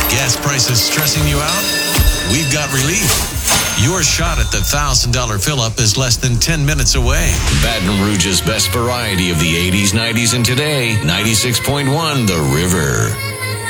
Gas prices stressing you out? We've got relief. Your shot at the $1,000 fill-up is less than 10 minutes away. Baton Rouge's best variety of the 80s, 90s, and today, 96.1 The River.